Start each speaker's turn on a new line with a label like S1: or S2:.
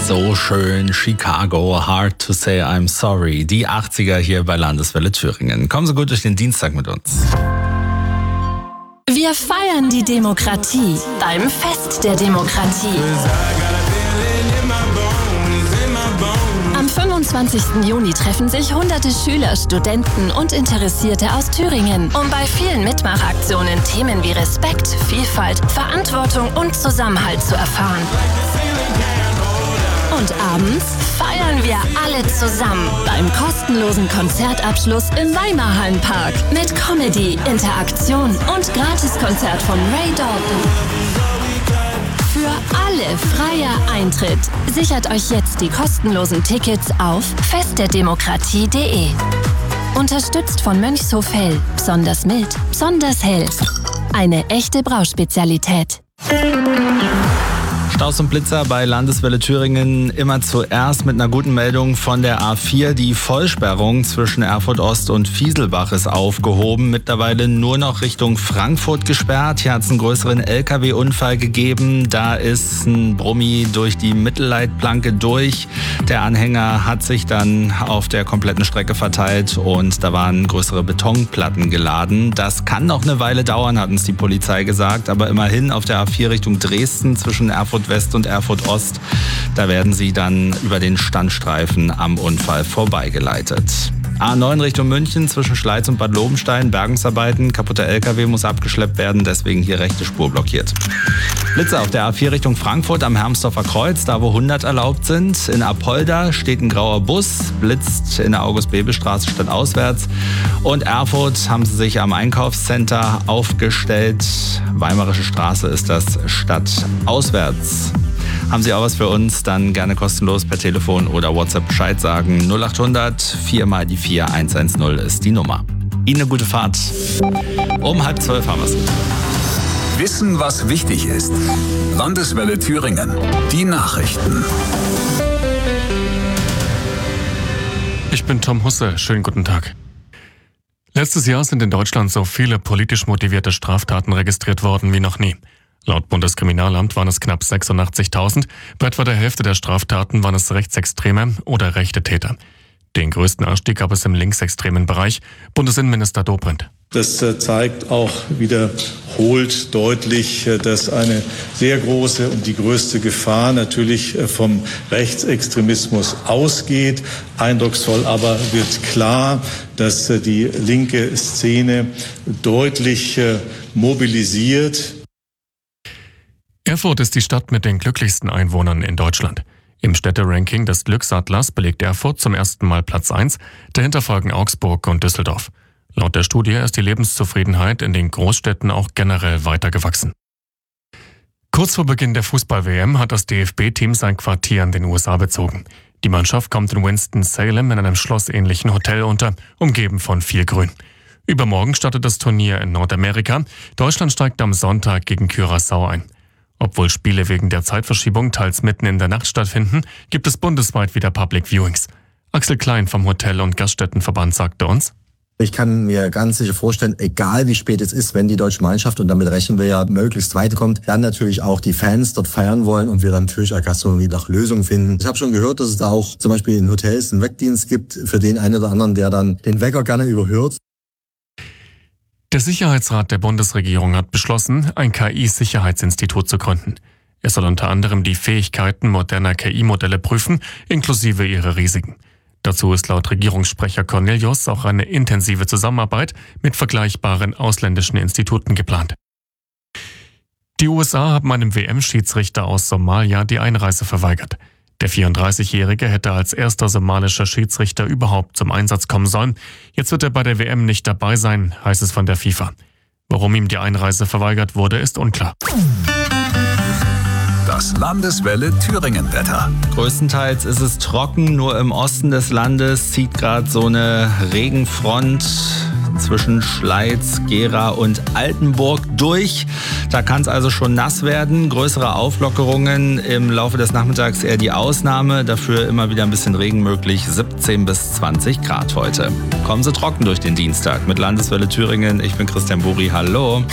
S1: So schön, Chicago, Hard to Say I'm Sorry. Die 80er hier bei Landeswelle Thüringen. Kommen Sie gut durch den Dienstag mit uns.
S2: Wir feiern die Demokratie beim Fest der Demokratie. Am 25. Juni treffen sich hunderte Schüler, Studenten und Interessierte aus Thüringen, um bei vielen Mitmachaktionen Themen wie Respekt, Vielfalt, Verantwortung und Zusammenhalt zu erfahren. Und abends feiern wir alle zusammen beim kostenlosen Konzertabschluss im Weimarhallenpark mit Comedy, Interaktion und Gratiskonzert von Ray Dalton. Für alle freier Eintritt. Sichert euch jetzt die kostenlosen Tickets auf festderdemokratie.de. Unterstützt von Mönchshof Hell. Besonders mild, besonders hell. Eine echte Brauspezialität.
S1: Staus und Blitzer bei Landeswelle Thüringen immer zuerst mit einer guten Meldung von der A4. Die Vollsperrung zwischen Erfurt Ost und Fieselbach ist aufgehoben. Mittlerweile nur noch Richtung Frankfurt gesperrt. Hier hat es einen größeren LKW-Unfall gegeben. Da ist ein Brummi durch die Mittelleitplanke durch. Der Anhänger hat sich dann auf der kompletten Strecke verteilt und da waren größere Betonplatten geladen. Das kann noch eine Weile dauern, hat uns die Polizei gesagt. Aber immerhin auf der A4 Richtung Dresden zwischen Erfurt West und Erfurt Ost. Da werden sie dann über den Standstreifen am Unfall vorbeigeleitet. A9 Richtung München zwischen Schleiz und Bad Lobenstein. Bergungsarbeiten, kaputter LKW muss abgeschleppt werden, deswegen hier rechte Spur blockiert. Blitze auf der A4 Richtung Frankfurt am Hermsdorfer Kreuz, da wo 100 erlaubt sind. In Apolda steht ein grauer Bus, blitzt in der August-Bebel-Straße stadtauswärts. Und Erfurt haben sie sich am Einkaufscenter aufgestellt. Weimarische Straße ist das stadtauswärts. Haben Sie auch was für uns, dann gerne kostenlos per Telefon oder WhatsApp Bescheid sagen. 0800 4 mal die 4 110 ist die Nummer. Ihnen eine gute Fahrt. Um 11:30 haben wir es.
S3: Wissen, was wichtig ist. Landeswelle Thüringen. Die Nachrichten.
S4: Ich bin Tom Husse. Schönen guten Tag. Letztes Jahr sind in Deutschland so viele politisch motivierte Straftaten registriert worden wie noch nie. Laut Bundeskriminalamt waren es knapp 86.000. Bei etwa der Hälfte der Straftaten waren es rechtsextreme oder rechte Täter. Den größten Anstieg gab es im linksextremen Bereich. Bundesinnenminister Dobrindt.
S5: Das zeigt auch wiederholt deutlich, dass eine sehr große und die größte Gefahr natürlich vom Rechtsextremismus ausgeht. Eindrucksvoll aber wird klar, dass die linke Szene deutlich mobilisiert.
S4: Erfurt ist die Stadt mit den glücklichsten Einwohnern in Deutschland. Im Städteranking des Glücksatlas belegt Erfurt zum ersten Mal Platz 1, dahinter folgen Augsburg und Düsseldorf. Laut der Studie ist die Lebenszufriedenheit in den Großstädten auch generell weiter gewachsen. Kurz vor Beginn der Fußball-WM hat das DFB-Team sein Quartier in den USA bezogen. Die Mannschaft kommt in Winston-Salem in einem schlossähnlichen Hotel unter, umgeben von viel Grün. Übermorgen startet das Turnier in Nordamerika. Deutschland steigt am Sonntag gegen Curaçao ein. Obwohl Spiele wegen der Zeitverschiebung teils mitten in der Nacht stattfinden, gibt es bundesweit wieder Public Viewings. Axel Klein vom Hotel- und Gaststättenverband sagte uns:
S6: Ich kann mir ganz sicher vorstellen, egal wie spät es ist, wenn die deutsche Mannschaft, und damit rechnen wir ja, möglichst weit kommt, dann natürlich auch die Fans dort feiern wollen und wir dann natürlich als Gastronomie nach Lösungen finden. Ich habe schon gehört, dass es da auch zum Beispiel in Hotels einen Weckdienst gibt für den einen oder anderen, der dann den Wecker gerne überhört.
S4: Der Sicherheitsrat der Bundesregierung hat beschlossen, ein KI-Sicherheitsinstitut zu gründen. Es soll unter anderem die Fähigkeiten moderner KI-Modelle prüfen, inklusive ihre Risiken. Dazu ist laut Regierungssprecher Cornelius auch eine intensive Zusammenarbeit mit vergleichbaren ausländischen Instituten geplant. Die USA haben einem WM-Schiedsrichter aus Somalia die Einreise verweigert. Der 34-Jährige hätte als erster somalischer Schiedsrichter überhaupt zum Einsatz kommen sollen. Jetzt wird er bei der WM nicht dabei sein, heißt es von der FIFA. Warum ihm die Einreise verweigert wurde, ist unklar.
S3: Das Landeswelle Thüringen-Wetter.
S1: Größtenteils ist es trocken, nur im Osten des Landes zieht gerade so eine Regenfront zwischen Schleiz, Gera und Altenburg durch. Da kann es also schon nass werden. Größere Auflockerungen im Laufe des Nachmittags eher die Ausnahme. Dafür immer wieder ein bisschen Regen möglich. 17 bis 20 Grad heute. Kommen Sie trocken durch den Dienstag mit Landeswelle Thüringen. Ich bin Christian Buri. Hallo.